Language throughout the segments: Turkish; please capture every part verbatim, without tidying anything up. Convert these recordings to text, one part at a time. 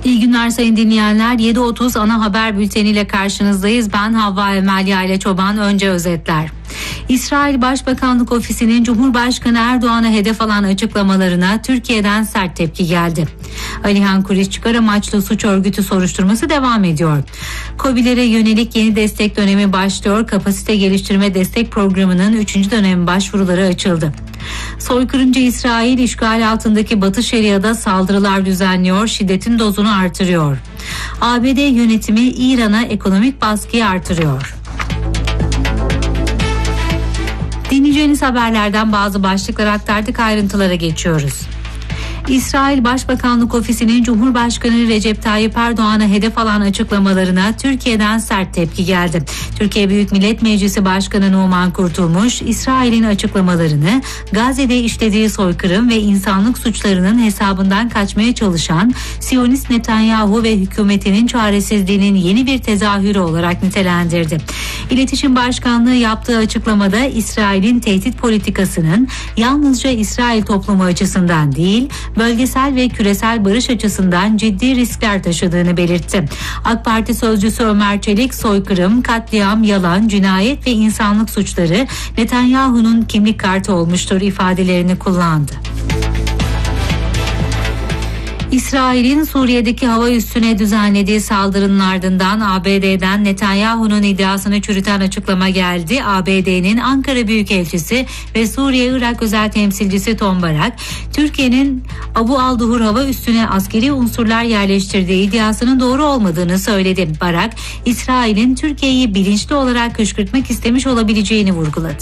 İyi günler sayın dinleyenler. yedi otuz ana haber bülteniyle karşınızdayız. Ben Havva Emel Yayla Çoban. Önce özetler. İsrail Başbakanlık Ofisi'nin Cumhurbaşkanı Erdoğan'a hedef alan açıklamalarına Türkiye'den sert tepki geldi. Alihan Kuriş çıkar amaçlı suç örgütü soruşturması devam ediyor. KOBİ'lere yönelik yeni destek dönemi başlıyor. Kapasite geliştirme destek programının üçüncü dönemi başvuruları açıldı. Soykırımcı İsrail işgal altındaki Batı Şeria'da saldırılar düzenliyor, şiddetin dozunu artırıyor. A B D yönetimi İran'a ekonomik baskıyı artırıyor. Dinleyeceğiniz haberlerden bazı başlıklar aktardık, ayrıntılara geçiyoruz. İsrail Başbakanlık Ofisi'nin Cumhurbaşkanı Recep Tayyip Erdoğan'a hedef alan açıklamalarına Türkiye'den sert tepki geldi. Türkiye Büyük Millet Meclisi Başkanı Numan Kurtulmuş, İsrail'in açıklamalarını Gazze'de işlediği soykırım ve insanlık suçlarının hesabından kaçmaya çalışan Siyonist Netanyahu ve hükümetinin çaresizliğinin yeni bir tezahürü olarak nitelendirdi. İletişim Başkanlığı yaptığı açıklamada İsrail'in tehdit politikasının yalnızca İsrail toplumu açısından değil, bölgesel ve küresel barış açısından ciddi riskler taşıdığını belirtti. AK Parti sözcüsü Ömer Çelik, soykırım, katliam, yalan, cinayet ve insanlık suçları Netanyahu'nun kimlik kartı olmuştur ifadelerini kullandı. İsrail'in Suriye'deki hava üssüne düzenlediği saldırının ardından A B D'den Netanyahu'nun iddiasını çürüten açıklama geldi. A B D'nin Ankara Büyükelçisi ve Suriye-Irak özel temsilcisi Tom Barak, Türkiye'nin Abu al-Duhur hava üssüne askeri unsurlar yerleştirdiği iddiasının doğru olmadığını söyledi. Barak, İsrail'in Türkiye'yi bilinçli olarak kışkırtmak istemiş olabileceğini vurguladı.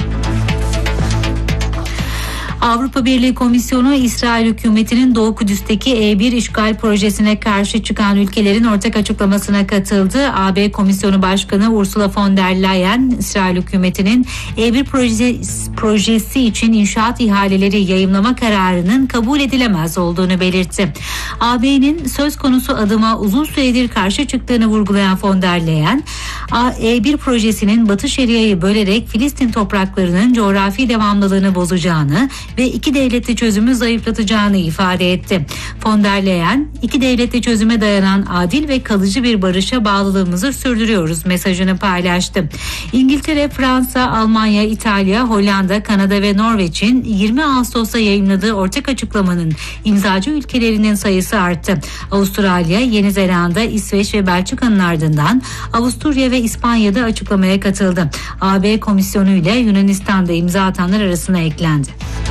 Avrupa Birliği Komisyonu, İsrail hükümetinin Doğu Kudüs'teki E bir işgal projesine karşı çıkan ülkelerin ortak açıklamasına katıldı. A B Komisyonu Başkanı Ursula von der Leyen, İsrail hükümetinin E bir projesi, projesi için inşaat ihaleleri yayımlama kararının kabul edilemez olduğunu belirtti. A B'nin söz konusu adıma uzun süredir karşı çıktığını vurgulayan von der Leyen, E bir projesinin Batı Şeria'yı bölerek Filistin topraklarının coğrafi devamlılığını bozacağını ve iki devletli çözümü zayıflatacağını ifade etti. Von der Leyen, iki devletli çözüme dayanan adil ve kalıcı bir barışa bağlılığımızı sürdürüyoruz mesajını paylaştı. İngiltere, Fransa, Almanya, İtalya, Hollanda, Kanada ve Norveç'in yirmi Ağustos'ta yayımladığı ortak açıklamanın imzacı ülkelerinin sayısı arttı. Avustralya, Yeni Zelanda, İsveç ve Belçika'nın ardından Avusturya ve İspanya'da açıklamaya katıldı. A B Komisyonu ile Yunanistan'da imza atanlar arasına eklendi.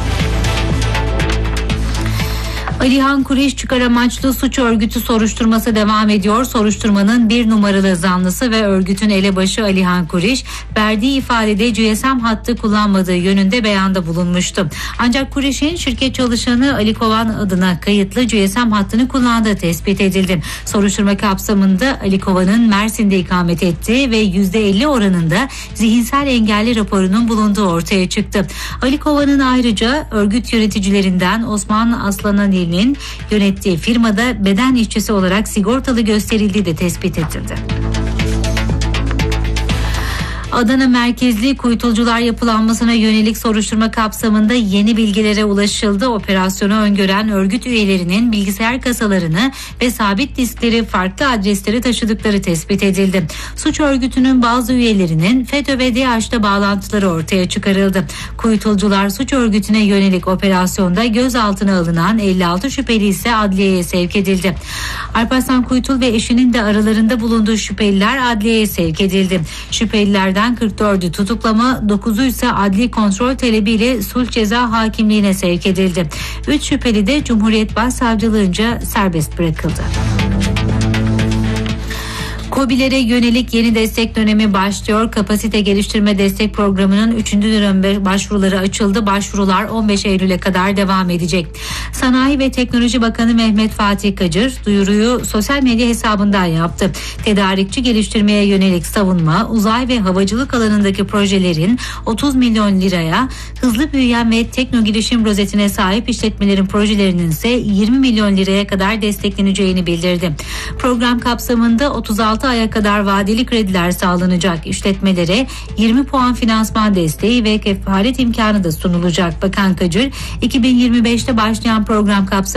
Alihan Kuriş çıkar amaçlı suç örgütü soruşturması devam ediyor. Soruşturmanın bir numaralı zanlısı ve örgütün elebaşı Alihan Kuriş, verdiği ifadede G S M hattı kullanmadığı yönünde beyanda bulunmuştu. Ancak Kuriş'in şirket çalışanı Ali Kovan adına kayıtlı G S M hattını kullandığı tespit edildi. Soruşturma kapsamında Ali Kovan'ın Mersin'de ikamet ettiği ve yüzde elli oranında zihinsel engelli raporunun bulunduğu ortaya çıktı. Ali Kovan'ın ayrıca örgüt yöneticilerinden Osman Aslananil'in yönettiği firmada beden işçisi olarak sigortalı gösterildiği de tespit edildi. Adana merkezli kuytulcular yapılanmasına yönelik soruşturma kapsamında yeni bilgilere ulaşıldı. Operasyonu öngören örgüt üyelerinin bilgisayar kasalarını ve sabit diskleri farklı adreslere taşıdıkları tespit edildi. Suç örgütünün bazı üyelerinin FETÖ ve DAEŞ'te bağlantıları ortaya çıkarıldı. Kuytulcular suç örgütüne yönelik operasyonda gözaltına alınan elli altı şüpheli ise adliyeye sevk edildi. Alparslan Kuytul ve eşinin de aralarında bulunduğu şüpheliler adliyeye sevk edildi. Şüphelilerden kırk dördü tutuklama, dokuzu ise adli kontrol talebiyle sulh ceza hakimliğine sevk edildi. üç şüpheli de Cumhuriyet Başsavcılığınca serbest bırakıldı. KOBİ'lere yönelik yeni destek dönemi başlıyor. Kapasite geliştirme destek programının üçüncü dönem başvuruları açıldı. Başvurular on beş Eylül'e kadar devam edecek. Sanayi ve Teknoloji Bakanı Mehmet Fatih Kacır duyuruyu sosyal medya hesabından yaptı. Tedarikçi geliştirmeye yönelik savunma, uzay ve havacılık alanındaki projelerin otuz milyon liraya, hızlı büyüyen ve tekno girişim rozetine sahip işletmelerin projelerinin ise yirmi milyon liraya kadar destekleneceğini bildirdi. Program kapsamında otuz altı aya kadar vadeli krediler sağlanacak. İşletmelere yirmi puan finansman desteği ve kefalet imkanı da sunulacak. Bakan Kacır, iki bin yirmi beşte başlayan program kapsamında